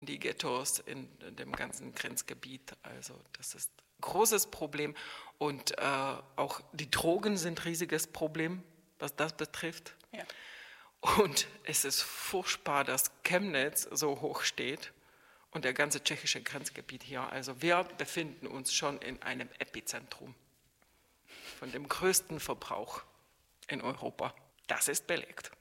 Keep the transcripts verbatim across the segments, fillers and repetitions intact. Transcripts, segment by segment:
die Ghettos in, in dem ganzen Grenzgebiet. Also das ist ein großes Problem. Und äh, auch die Drogen sind ein riesiges Problem, was das betrifft. Ja. Und es ist furchtbar, dass Chemnitz so hoch steht und der ganze tschechische Grenzgebiet hier. Also wir befinden uns schon in einem Epizentrum von dem größten Verbrauch in Europa. Das ist belegt.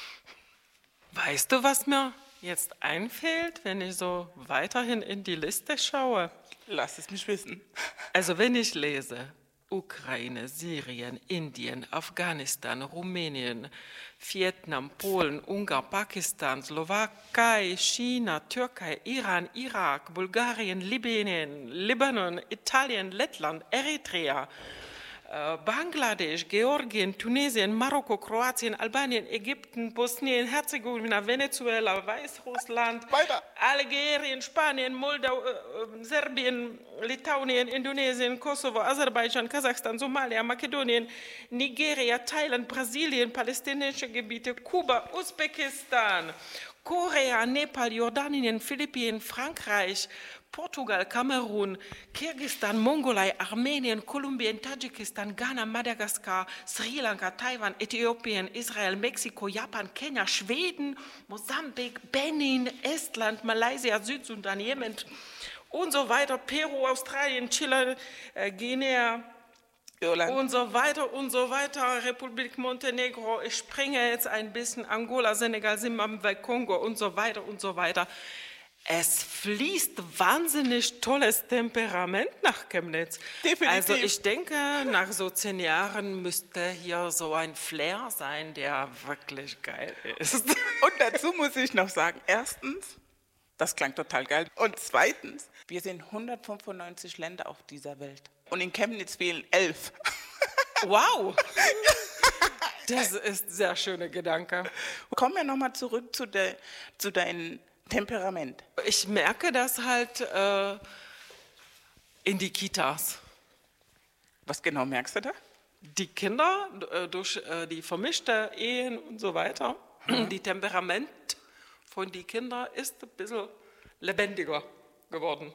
Weißt du, was mir jetzt einfällt, wenn ich so weiterhin in die Liste schaue? Lass es mich wissen. Also wenn ich lese, Ukraine, Syrien, Indien, Afghanistan, Rumänien, Vietnam, Polen, Ungarn, Pakistan, Slowakei, China, Türkei, Iran, Irak, Bulgarien, Libyen, Libanon, Italien, Lettland, Eritrea, Bangladesch, Georgien, Tunesien, Marokko, Kroatien, Albanien, Ägypten, Bosnien, Herzegowina, Venezuela, Weißrussland, Weiter. Algerien, Spanien, Moldau, äh, Serbien, Litauen, Indonesien, Kosovo, Aserbaidschan, Kasachstan, Somalia, Makedonien, Nigeria, Thailand, Brasilien, palästinensische Gebiete, Kuba, Usbekistan, Korea, Nepal, Jordanien, Philippinen, Frankreich, Portugal, Kamerun, Kirgisistan, Mongolei, Armenien, Kolumbien, Tadschikistan, Ghana, Madagaskar, Sri Lanka, Taiwan, Äthiopien, Israel, Mexiko, Japan, Kenia, Schweden, Mosambik, Benin, Estland, Malaysia, Südsudan, Jemen und so weiter, Peru, Australien, Chile, äh, Guinea Irland. und so weiter und so weiter, Republik Montenegro, ich springe jetzt ein bisschen, Angola, Senegal, Zimbabwe, Kongo und so weiter und so weiter. Es fließt wahnsinnig tolles Temperament nach Chemnitz. Definitiv. Also ich denke, nach so zehn Jahren müsste hier so ein Flair sein, der wirklich geil ist. Und dazu muss ich noch sagen, erstens, das klang total geil. Und zweitens, wir sind hundertfünfundneunzig Länder auf dieser Welt. Und in Chemnitz fehlen elf. Wow, das ist ein sehr schöner Gedanke. Kommen wir nochmal zurück zu, de, zu deinem Temperament. Ich merke das halt äh, in die Kitas. Was genau merkst du da? Die Kinder äh, durch äh, die vermischte Ehen und so weiter, mhm. die Temperament von den Kindern ist ein bisschen lebendiger geworden.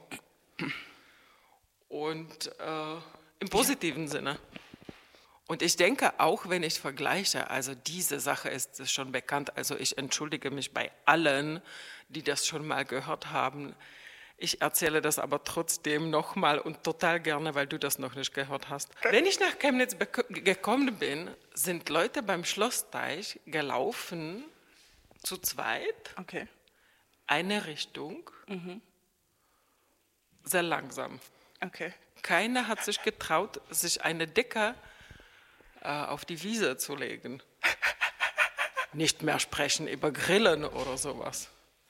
Und äh, im positiven ja. Sinne. Und ich denke auch, wenn ich vergleiche, also diese Sache ist schon bekannt, also ich entschuldige mich bei allen, die das schon mal gehört haben. Ich erzähle das aber trotzdem nochmal und total gerne, weil du das noch nicht gehört hast. Wenn ich nach Chemnitz gekommen bin, sind Leute beim Schlossteich gelaufen, zu zweit, okay. eine Richtung, mhm. sehr langsam. Okay. Keiner hat sich getraut, sich eine Decke auf die Wiese zu legen. Nicht mehr sprechen über Grillen oder sowas.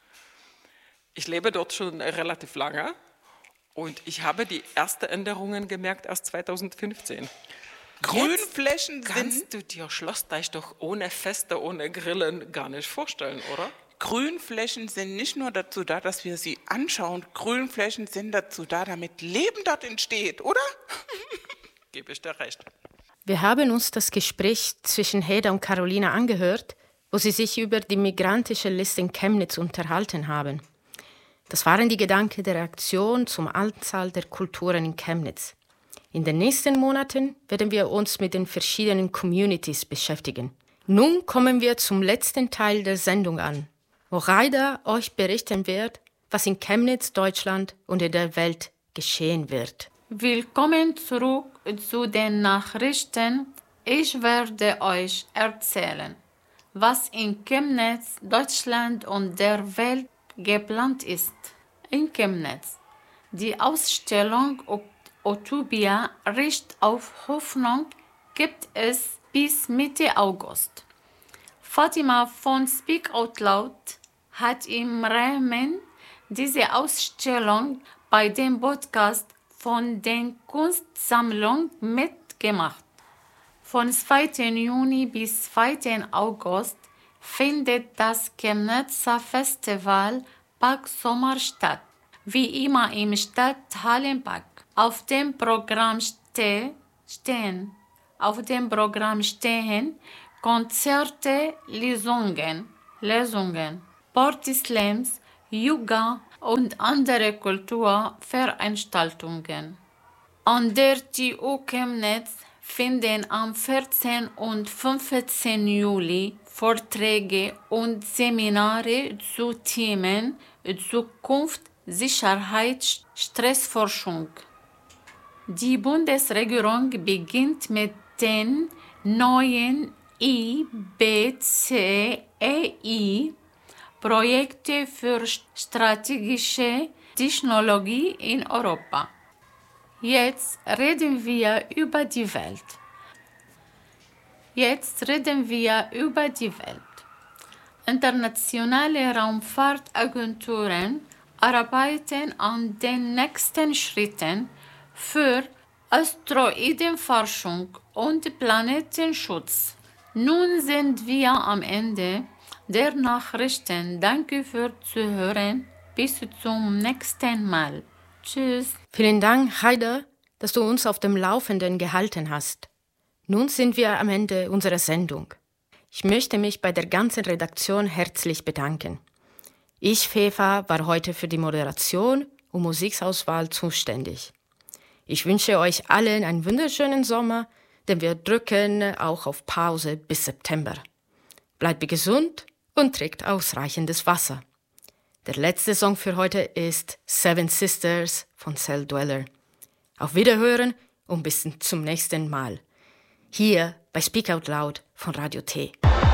Ich lebe dort schon relativ lange und ich habe die ersten Änderungen gemerkt erst zweitausendfünfzehn. Grünflächen Jetzt sind... Kannst du dir Schlossteich doch ohne Feste, ohne Grillen gar nicht vorstellen, oder? Grünflächen sind nicht nur dazu da, dass wir sie anschauen. Grünflächen sind dazu da, damit Leben dort entsteht, oder? Gebe ich dir recht. Wir haben uns das Gespräch zwischen Heda und Carolina angehört, wo sie sich über die migrantische Liste in Chemnitz unterhalten haben. Das waren die Gedanken der Reaktion zum Anzahl der Kulturen in Chemnitz. In den nächsten Monaten werden wir uns mit den verschiedenen Communities beschäftigen. Nun kommen wir zum letzten Teil der Sendung an, wo Raida euch berichten wird, was in Chemnitz, Deutschland und in der Welt geschehen wird. Willkommen zurück zu den Nachrichten. Ich werde euch erzählen, was in Chemnitz, Deutschland und der Welt geplant ist. In Chemnitz. Die Ausstellung Utopia Recht auf Hoffnung gibt es bis Mitte August. Fatima von Speak Out Loud hat im Rahmen dieser Ausstellung bei dem Podcast von der Kunstsammlung mitgemacht. Von zweiten Juni bis zweiten August findet das Chemnitzer Festival Park Sommer statt, wie immer im Stadthallenpark. Auf dem Programm ste- stehen, auf dem Programm stehen Konzerte, Lesungen, Lesungen, Partyslams, Yoga, und andere Kulturveranstaltungen. An der T U Chemnitz finden am vierzehnten und fünfzehnten Juli Vorträge und Seminare zu Themen Zukunft, Sicherheit, Stressforschung. Die Bundesregierung beginnt mit den neuen I B C E I-Projekten für strategische Technologie in Europa. Jetzt reden wir über die Welt. Jetzt reden wir über die Welt. Internationale Raumfahrtagenturen arbeiten an den nächsten Schritten für Asteroidenforschung und Planetenschutz. Nun sind wir am Ende der Nachrichten. Danke fürs Zuhören. Bis zum nächsten Mal. Tschüss. Vielen Dank, Heide, dass du uns auf dem Laufenden gehalten hast. Nun sind wir am Ende unserer Sendung. Ich möchte mich bei der ganzen Redaktion herzlich bedanken. Ich, Fefa, war heute für die Moderation und Musikauswahl zuständig. Ich wünsche euch allen einen wunderschönen Sommer, denn wir drücken auch auf Pause bis September. Bleibt gesund und trinkt ausreichendes Wasser. Der letzte Song für heute ist Seven Sisters von Cell Dweller. Auf Wiederhören und bis zum nächsten Mal. Hier bei Speak Out Loud von Radio T.